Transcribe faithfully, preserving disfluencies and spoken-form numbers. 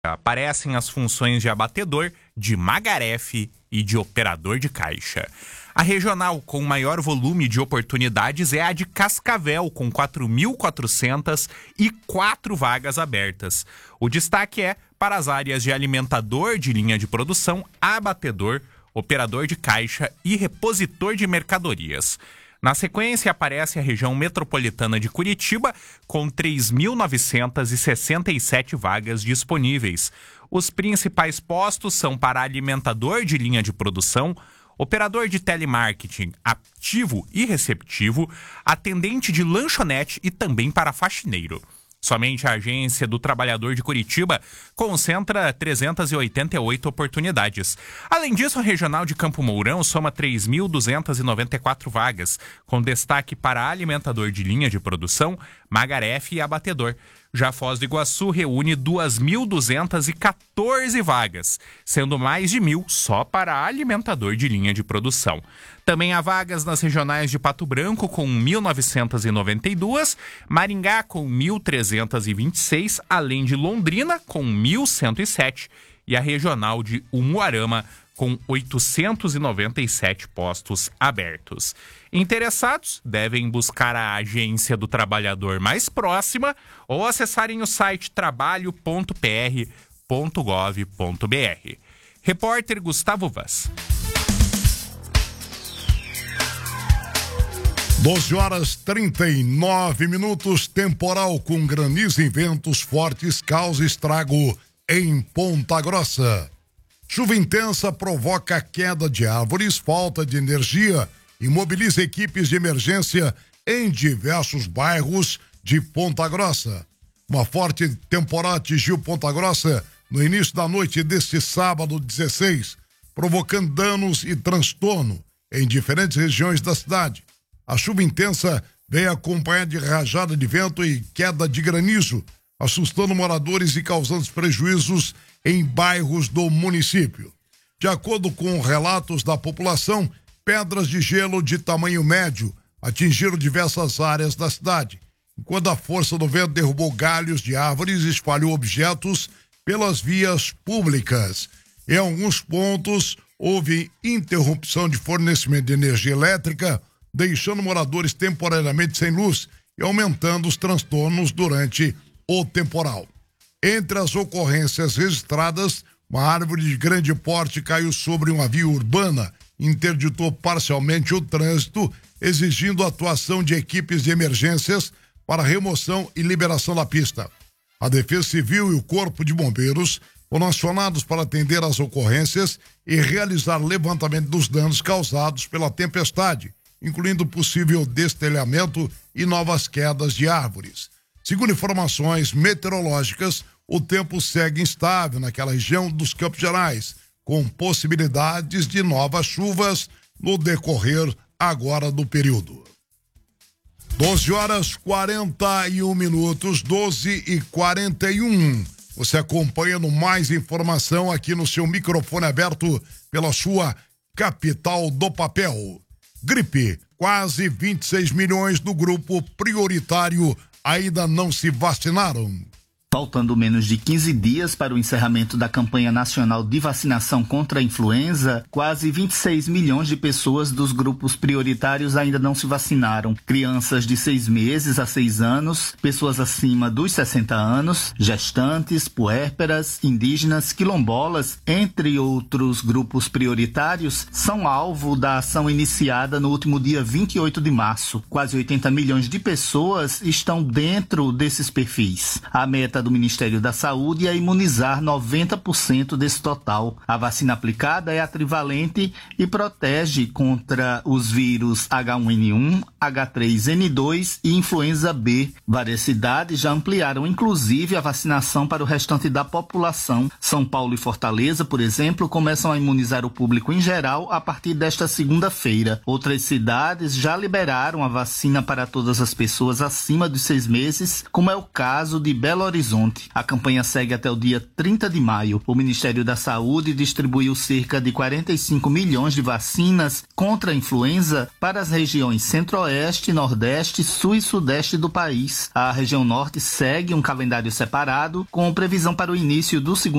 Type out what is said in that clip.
Aparecem as funções de abatedor, de magarefe e de operador de caixa. A regional com maior volume de oportunidades é a de Cascavel, com quatro mil e quatrocentas e quatro vagas abertas. O destaque é para as áreas de alimentador de linha de produção, abatedor, operador de caixa e repositor de mercadorias. Na sequência, aparece a região metropolitana de Curitiba, com três mil novecentas e sessenta e sete vagas disponíveis. Os principais postos são para alimentador de linha de produção, operador de telemarketing ativo e receptivo, atendente de lanchonete e também para faxineiro. Somente a Agência do Trabalhador de Curitiba concentra trezentas e oitenta e oito oportunidades. Além disso, a Regional de Campo Mourão soma três mil duzentas e noventa e quatro vagas, com destaque para alimentador de linha de produção, magarefe e abatedor. Já Foz do Iguaçu reúne duas mil duzentas e quatorze vagas, sendo mais de mil só para alimentador de linha de produção. Também há vagas nas regionais de Pato Branco com mil novecentas e noventa e duas, Maringá com mil trezentas e vinte e seis, além de Londrina com mil cento e sete e a regional de Umuarama com oitocentos e noventa e sete postos abertos. Interessados devem buscar a Agência do Trabalhador mais próxima ou acessarem o site trabalho ponto p r ponto gov ponto b r. Repórter Gustavo Vaz. doze horas e trinta e nove minutos, temporal com granizo e ventos fortes causa estrago em Ponta Grossa. Chuva intensa provoca queda de árvores, falta de energia e mobiliza equipes de emergência em diversos bairros de Ponta Grossa. Uma forte temporal atingiu Ponta Grossa no início da noite deste sábado dezesseis, provocando danos e transtorno em diferentes regiões da cidade. A chuva intensa veio acompanhada de rajada de vento e queda de granizo, assustando moradores e causando prejuízos em bairros do município. De acordo com relatos da população, pedras de gelo de tamanho médio atingiram diversas áreas da cidade, enquanto a força do vento derrubou galhos de árvores e espalhou objetos pelas vias públicas. Em alguns pontos, houve interrupção de fornecimento de energia elétrica, deixando moradores temporariamente sem luz e aumentando os transtornos durante o temporal. Entre as ocorrências registradas, uma árvore de grande porte caiu sobre uma via urbana, interditou parcialmente o trânsito, exigindo a atuação de equipes de emergências para remoção e liberação da pista. A Defesa Civil e o Corpo de Bombeiros foram acionados para atender às ocorrências e realizar levantamento dos danos causados pela tempestade, incluindo possível destelhamento e novas quedas de árvores. Segundo informações meteorológicas, o tempo segue instável naquela região dos Campos Gerais, com possibilidades de novas chuvas no decorrer agora do período. doze horas e quarenta e um minutos, doze e quarenta e um. Você acompanhando mais informação aqui no seu microfone aberto pela sua capital do papel. Gripe, quase vinte e seis milhões do grupo prioritário ainda não se vacinaram. Faltando menos de quinze dias para o encerramento da campanha nacional de vacinação contra a influenza, quase vinte e seis milhões de pessoas dos grupos prioritários ainda não se vacinaram. Crianças de seis meses a seis anos, pessoas acima dos sessenta anos, gestantes, puérperas, indígenas, quilombolas, entre outros grupos prioritários, são alvo da ação iniciada no último dia vinte e oito de março. Quase oitenta milhões de pessoas estão dentro desses perfis. A meta do Ministério da Saúde é imunizar noventa por cento desse total. A vacina aplicada é a trivalente e protege contra os vírus H um N um, H três N dois e influenza B. Várias cidades já ampliaram, inclusive, a vacinação para o restante da população. São Paulo e Fortaleza, por exemplo, começam a imunizar o público em geral a partir desta segunda-feira. Outras cidades já liberaram a vacina para todas as pessoas acima dos seis meses, como é o caso de Belo Horizonte. Horizonte. A campanha segue até o dia trinta de maio. O Ministério da Saúde distribuiu cerca de quarenta e cinco milhões de vacinas contra a influenza para as regiões Centro-Oeste, Nordeste, Sul e Sudeste do país. A região Norte segue um calendário separado, com previsão para o início do segundo